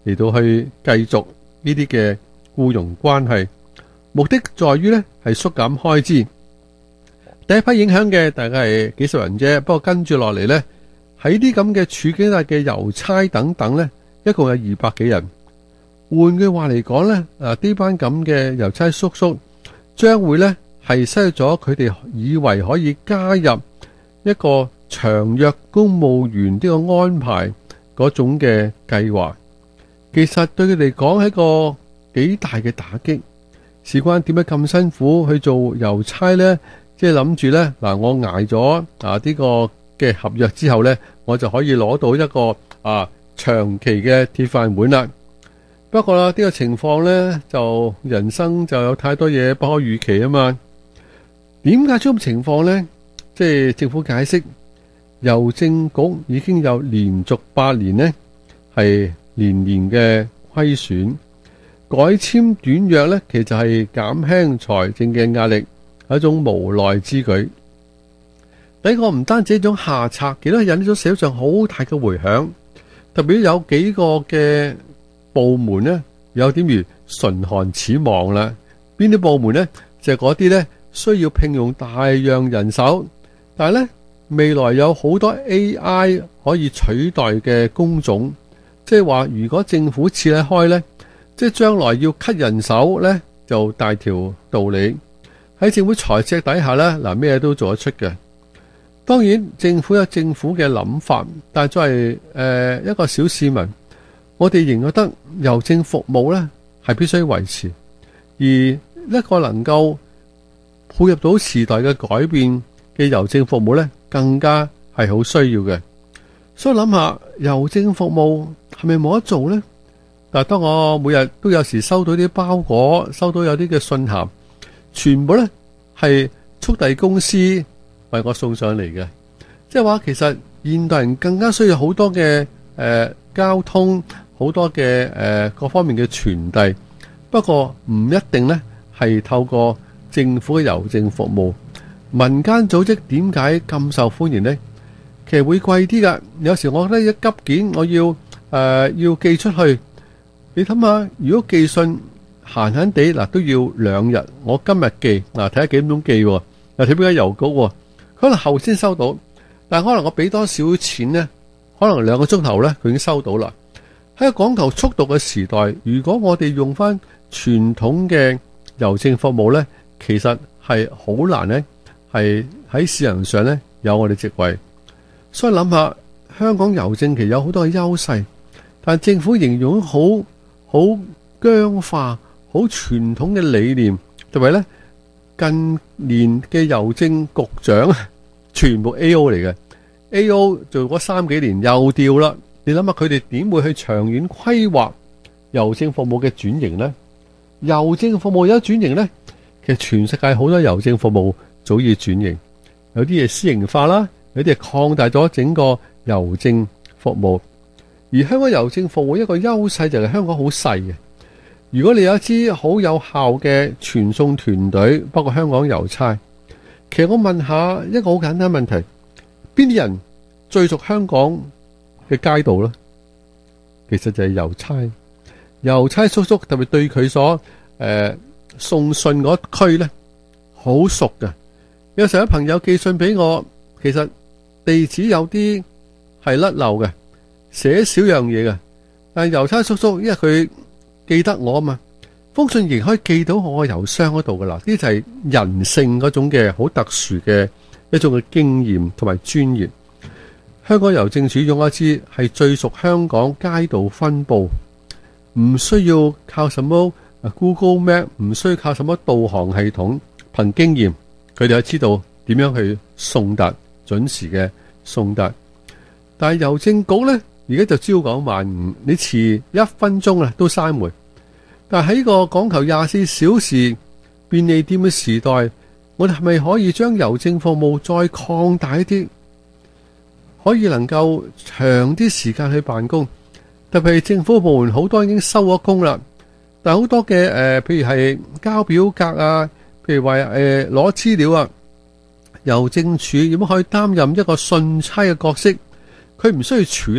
嚟到去繼續呢啲嘅僱傭關係，目的在於呢係縮減開支。第一批影響嘅大概係幾十人啫，不過跟住落嚟呢，喺啲咁嘅處境下嘅郵差等等呢，一共有二百幾人。換句話嚟講呢，啊呢班咁嘅郵差叔叔將會呢係失去咗佢哋以為可以加入一個長約公務員呢個安排嗰種嘅計劃。其實對佢哋講係一個幾大嘅打擊。事關點解咁辛苦去做郵差呢？即係諗住呢，嗱，我捱咗啊呢個嘅合約之後呢，我就可以攞到一個啊長期嘅鐵飯碗啦。不過啦，呢個情況呢，就人生就有太多嘢不可預期啊嘛。點解出咁情況呢？即係政府解釋，郵政局已經有連續八年呢係年年嘅虧損，改簽短約呢，其實係減輕財政嘅壓力，係一種無奈之舉。第一個唔單止一種下策，亦都引起咗社會上好大嘅回響。特別有幾個嘅部門呢，有點如唇寒齒亡啦。邊啲部門呢？就係嗰啲呢需要聘用大量人手，但係呢未來有好多 A I 可以取代嘅工種，即係話如果政府設立開呢，即係將來要 cut 人手呢，就大條道理。喺政府財赤底下呢，嗱咩都做得出嘅。當然政府有政府嘅諗法，但係作為誒、呃、一個小市民，我哋仍覺得郵政服務呢係必須維持，而一個能夠配合到時代嘅改變嘅郵政服務呢，更加係好需要嘅。所以諗下郵政服務係咪冇得做呢？但係當我每日都有時收到啲包裹，收到有啲嘅信函，全部呢係速遞公司為我送上嚟嘅，即係話其實現代人更加需要好多嘅誒、呃、交通，好多嘅誒、呃、各方面嘅傳遞。不過唔一定呢係透過政府嘅郵政服務，民間組織點解咁受歡迎呢？其實會貴啲噶。有時我覺得一急件我要誒、呃、要寄出去，你諗下，如果寄信閒閒地嗱都要兩日，我今日寄嗱睇下幾點鐘寄，又睇邊間郵局喎。可能後先收到，但係可能我俾多少錢呢？可能兩個鐘頭呢，佢已經收到啦。喺個講求速度嘅時代，如果我哋用翻傳統嘅郵政服務呢，其實係好難呢，係喺市場上呢有我哋席位。所以諗下，香港郵政其實有好多嘅優勢，但政府形容好好僵化、好傳統嘅理念，同埋呢。近年嘅郵政局長全部 A O 嚟嘅 ，A O 做咗三幾年又調啦。你諗下佢哋點會去長遠規劃郵政服務嘅轉型呢？郵政服務有轉型呢？其實全世界好多郵政服務早已轉型，有啲嘢私營化啦，有啲係擴大咗整個郵政服務。而香港郵政服務一個優勢就係香港好細嘅。如果你有一支好有效嘅傳送團隊，包括香港郵差，其實我問下一個好簡單問題：邊啲人最熟香港嘅街道呢？其實就係郵差，郵差叔叔特別對佢所誒、呃、送信嗰區呢，好熟㗎。有時候有朋友寄信俾我，其實地址有啲係甩漏嘅，寫少樣嘢嘅，但係郵差叔叔因為佢記得我啊嘛，封信仍可以寄到我個郵箱嗰度噶啦。呢就係人性嗰種嘅好特殊嘅一種嘅經驗同埋專業。香港郵政署用一支係最熟香港街道分布，唔需要靠什麼 Google Map， 唔需要靠什麼導航系統，憑經驗佢哋就知道點樣去送達，準時嘅送達。但係郵政局呢，而家就朝九晚五，你遲一分鐘啊都閂門。但係喺個講求廿四小時便利店嘅時代，我哋係咪可以將郵政服務再擴大一啲，可以能夠長啲時間去辦公？特別係政府部門好多已經收咗工啦，但係好多嘅誒、呃，譬如係交表格啊，譬如話誒攞資料啊，郵政署點樣可以擔任一個信差嘅角色？佢唔需要處理，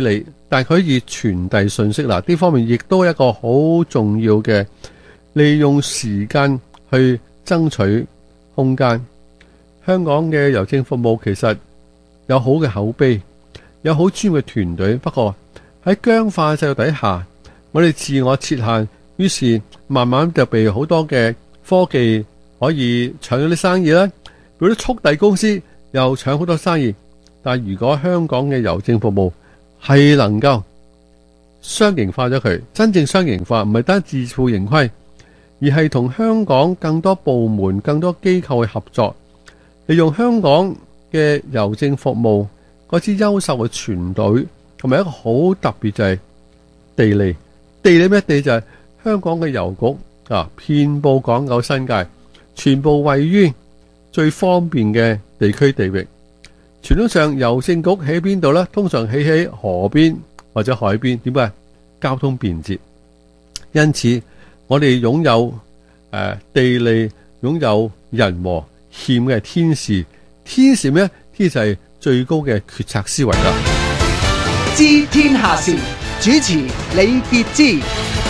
但係可以傳遞信息啦。呢方面亦都係一個好重要嘅，利用時間去爭取空間。香港嘅郵政服務其實有好嘅口碑，有好專業嘅團隊，不過喺僵化制度底下，我哋自我設限，於是慢慢就被好多嘅科技可以搶咗啲生意啦，嗰啲速遞公司又搶好多生意。但係如果香港嘅郵政服務係能夠商營化咗佢，真正商營化，唔係單自負盈虧，而係同香港更多部門、更多機構去合作，利用香港嘅郵政服務嗰支優秀嘅團隊，同埋一個好特別就係地利。地理咩地就係香港嘅郵局啊，遍佈港九新界，全部位於最方便嘅地區地域。傳統上郵政局喺邊度呢？通常起喺河邊或者海邊，點解？交通便捷。因此我哋擁有誒、呃、地利，擁有人和，欠嘅天時。天時咩？天時係最高嘅決策思維啦。 知天下事，主持李傑之。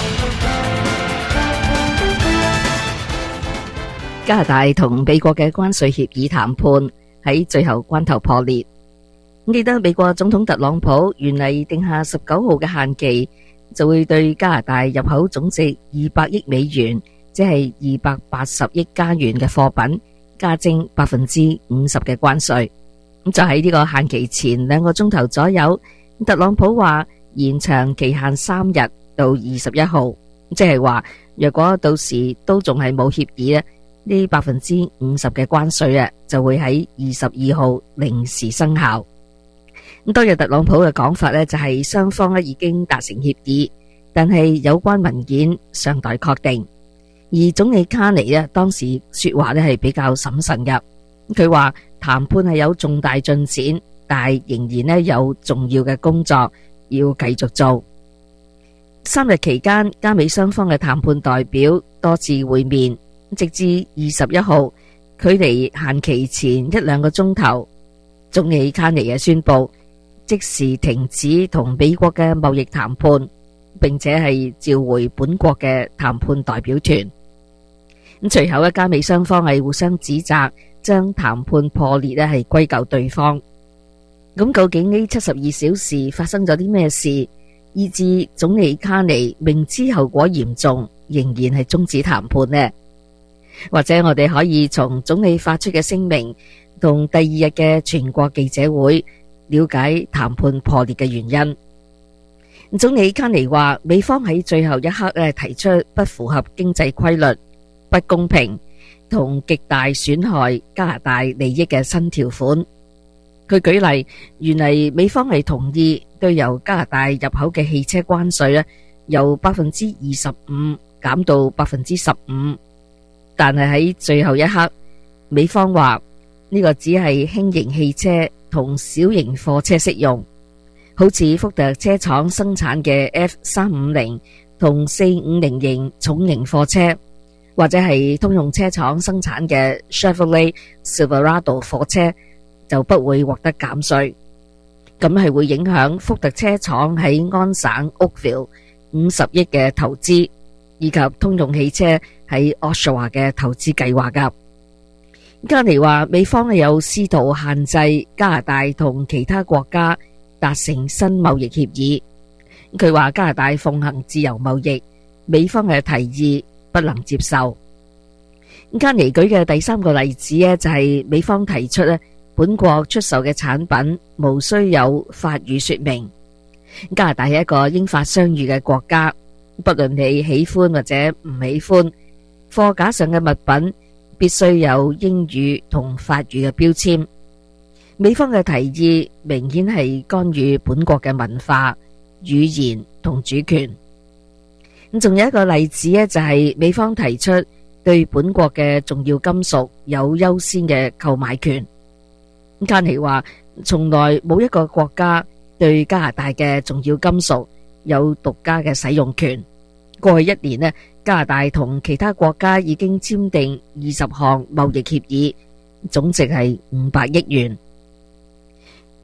加拿大同美國嘅關稅協議談判喺最後關頭破裂。記得美國總統特朗普原嚟定下十九號嘅限期，就會對加拿大入口總值二百億美元，即係二百八十億加元嘅貨品加徵百分之五十嘅關稅。咁就喺呢個限期前兩個鐘頭左右，特朗普話延長期限三日到二十一號，即係話若果到時都仲係冇協議咧，呢百分之五十嘅關稅啊，就會喺二十二號零時生效。咁當日特朗普嘅講法呢，就係雙方咧已經達成協議，但係有關文件尚待確定。而總理卡尼咧當時說話咧係比較審慎嘅，佢話談判係有重大進展，但係仍然咧有重要嘅工作要繼續做。三日期間，加美雙方嘅談判代表多次會面，直至二十一號，距離限期前一兩個鐘頭，總理卡尼嘅宣布即時停止同美國嘅貿易談判，並且係召回本國嘅談判代表團。咁隨後，加美雙方係互相指責，將談判破裂咧係歸咎對方。咁究竟呢七十二小時發生咗啲咩事，以致總理卡尼明知後果嚴重，仍然係終止談判呢？或者我哋可以從總理發出嘅聲明同第二日嘅全國記者會了解談判破裂嘅原因。總理卡尼話，美方喺最後一刻咧提出不符合經濟規律、不公平同極大損害加拿大利益嘅新條款。佢舉例，原嚟美方係同意對由加拿大入口嘅汽車關稅咧由百分之二十五減到百分之十五。但係喺最後一刻，美方話呢個只係輕型汽車同小型貨車適用，好似福特車廠生產嘅 F 三五零同四五零型重型貨車，或者係通用車廠生產嘅 Chevrolet Silverado 貨車就不會獲得減稅。咁係會影響福特車廠喺安省 Oakville 五十億嘅投資，以及通用汽車喺 Oshawa 嘅投資計劃噶。加尼話美方有試圖限制加拿大同其他國家達成新貿易協議。佢話加拿大奉行自由貿易，美方嘅提議不能接受。加尼舉嘅第三個例子呢，就係美方提出咧，本國出售嘅產品無需有法語說明。加拿大係一個英法雙語嘅國家，不論你喜歡或者唔喜歡，貨架上嘅物品必須有英語同法語嘅標籤。美方嘅提議明顯係干預本國嘅文化、語言同主權。咁仲有一個例子呢，就係美方提出對本國嘅重要金屬有優先嘅購買權。加尼話從來冇一個國家對加拿大嘅重要金屬有獨家嘅使用權。過去一年呢，加拿大同其他國家已經簽訂二十項貿易協議，總值係五百億元。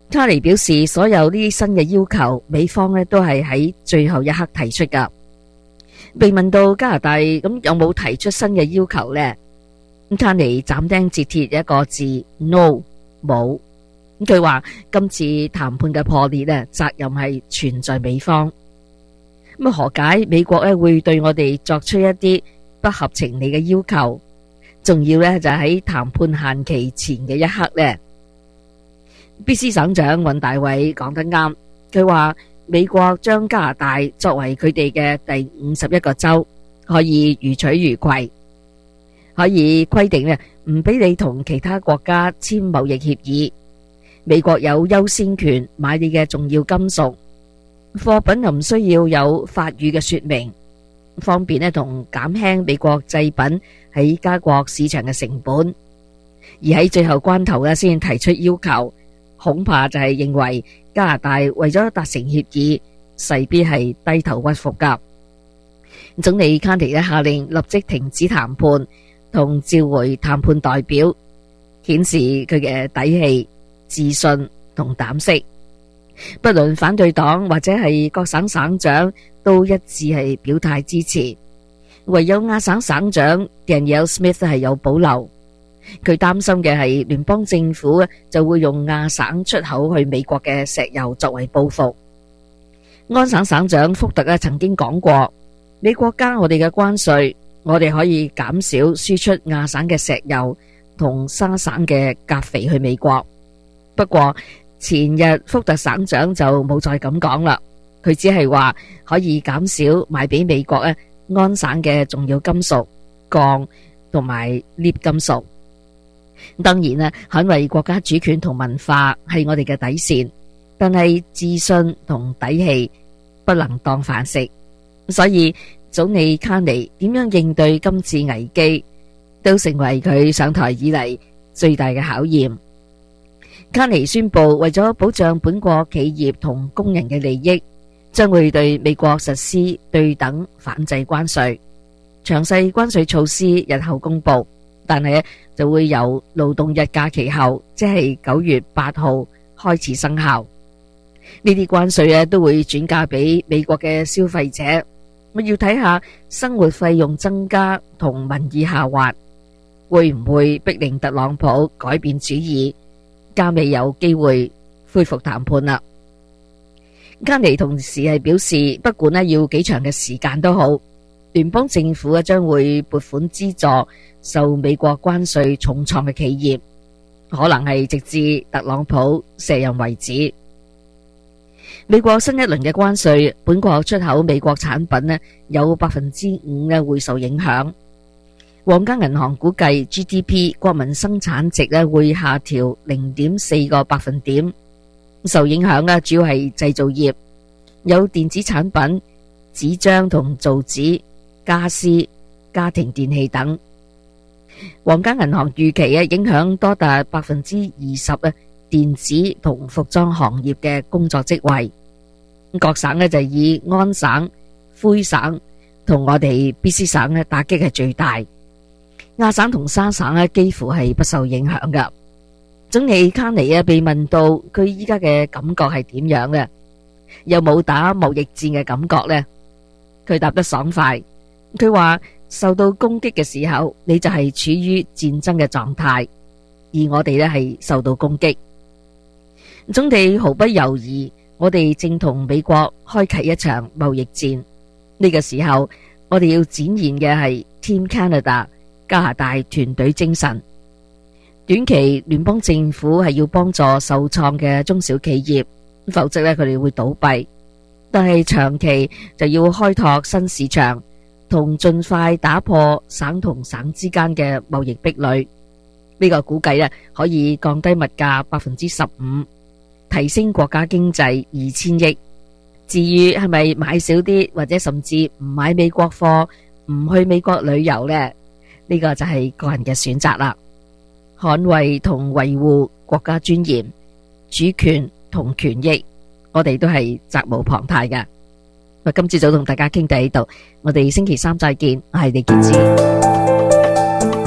卡尼表示，所有呢啲新嘅要求，美方呢都係喺最後一刻提出噶。被問到加拿大咁有冇提出新嘅要求呢？咁卡尼斬釘截鐵一個字 no 冇。咁佢話今次談判嘅破裂呢，責任係全在美方。咁何解美國呢會對我哋作出一啲不合情理嘅要求？仲要呢就喺談判限期前嘅一刻呢。B C 省長尹大偉講得啱，佢話美國將加拿大作為佢哋嘅第五十一個州，可以如取如攜，可以規定呢唔俾你同其他國家簽貿易協議。美國有優先權買你嘅重要金屬貨品，又唔需要有法語嘅說明，方便呢同減輕美國製品喺加國市場嘅成本。而喺最後關頭呢先提出要求，恐怕就係認為加拿大為咗達成協議，勢必係低頭屈服噶。總理卡尼咧下令立即停止談判，同召回談判代表，顯示佢嘅底氣、自信同膽識。不論反對黨或者係各省省長都一致係表態支持，唯有亞省省長 Danielle Smith 係有保留。佢擔心嘅係聯邦政府就會用亞省出口去美國嘅石油作為報復。安省省長福特咧曾經講過，美國加我哋嘅關稅，我哋可以減少輸出亞省嘅石油同沙省嘅鉀肥去美國。不過前日福特省長就冇再咁講啦，佢只係話可以減少賣俾美國咧安省嘅重要金屬鋼同埋鎳金屬。當然啦，捍衛國家主權同文化係我哋嘅底線，但係自信同底氣不能當飯食。所以總理卡尼點樣應對今次危機，都成為佢上台以嚟最大嘅考驗。卡尼宣布，為咗保障本國企業同工人嘅利益，將會對美國實施對等反制關稅。詳細關稅措施日後公布，但係就會由勞動日假期後，即係九月八號開始生效。呢啲關稅咧都會轉嫁俾美國嘅消費者。我要睇下生活費用增加同民意下滑，會唔會逼令特朗普改變主意，加未有機會恢復談判啦。卡尼同時係表示，不管咧要幾長嘅時間都好，聯邦政府啊將會撥款資助受美國關稅重創嘅企業，可能係直至特朗普卸任為止。美國新一輪嘅關稅，本國出口美國產品咧有百分之五咧會受影響。皇家銀行估計 G D P 國民生產值咧會下調零點四個百分點，受影響咧主要係製造業，有電子產品、紙張同造紙、家私、家庭電器等。皇家銀行預期啊影響多達百分之二十啊電子同服裝行業嘅工作職位。各省咧就以安省、魁省同我哋 B C 省咧打擊係最大。亞省同沙省咧幾乎係不受影響噶。總理卡尼啊被問到佢依家嘅感覺係點樣嘅，有冇打貿易戰嘅感覺呢？佢答得爽快，佢話受到攻擊嘅時候，你就係處於戰爭嘅狀態，而我哋咧係受到攻擊。總理毫不猶豫，我哋正同美國開啟一場貿易戰。呢個時候，我哋要展現嘅係 Team Canada 加拿大團隊精神。短期聯邦政府係要幫助受創嘅中小企業，否則咧佢哋會倒閉。但係長期就要開拓新市場，同盡快打破省同省之間嘅貿易壁壘。呢個估計咧可以降低物價百分之十五，提升國家經濟二千億。至於係咪買少啲，或者甚至唔買美國貨，唔去美國旅遊呢？呢個就係個人嘅選擇啦。捍衛同維護國家尊嚴、主權同權益，我哋都係責無旁貸嘅。我今朝早同大家傾到呢度，我哋星期三再見。我係李潔芝。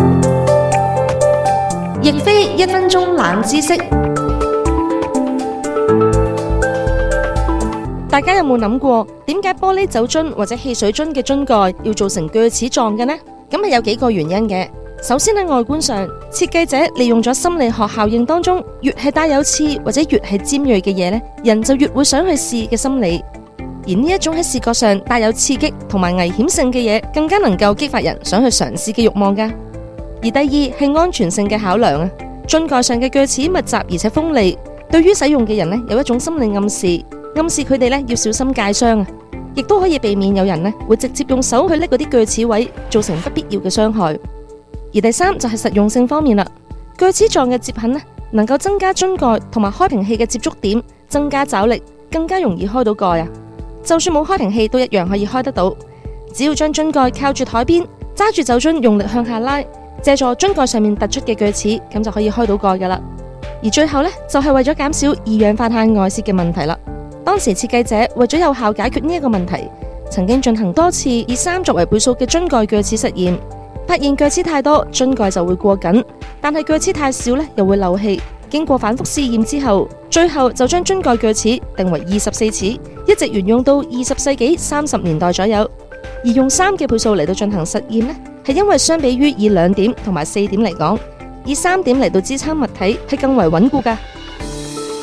亦非一分鐘冷知識。 大家有冇諗過點解玻璃酒樽或者汽水樽嘅樽蓋要做成鋸齒狀嘅呢？咁係有幾個原因嘅。首先喺外觀上，設計者利用咗心理學效應當中，越係帶有刺或者越係尖銳嘅嘢呢，人就越會想去試嘅心理。而呢一種喺視覺上帶有刺激同埋危險性嘅嘢，更加能夠激發人想去嘗試嘅慾望噶。而第二係安全性嘅考量啊，樽蓋上嘅鋸齒密集而且鋒利，對於使用嘅人呢，有一種心理暗示，暗示佢哋呢要小心戒傷啊，亦都可以避免有人呢會直接用手去拎嗰啲鋸齒位，造成不必要嘅傷害。而第三就係實用性方面啦，鋸齒狀嘅接痕呢，能夠增加樽蓋同埋開瓶器嘅接觸點，增加抓力，更加容易開到蓋啊！就算冇開瓶器都一樣可以開得到，只要將樽蓋靠住台邊，揸住酒樽用力向下拉，借助樽蓋上面突出嘅鋸齒，咁就可以開到蓋噶啦。而最後呢，就係為咗減少二氧化碳外泄嘅問題啦。當時設計者為咗有效解決呢一個問題，曾經進行多次以三作為倍數嘅樽蓋鋸齒實驗。發現鋸齒太多，樽蓋就會過緊；但係鋸齒太少呢，又會漏氣。經過反覆試驗之後，最後就將樽蓋鋸齒定為二十四齒，一直沿用到二十世紀三十年代左右。而用三嘅倍數嚟到進行實驗呢，係因為相比於以兩點同埋四點嚟講，以三點嚟到支撐物體係更為穩固㗎。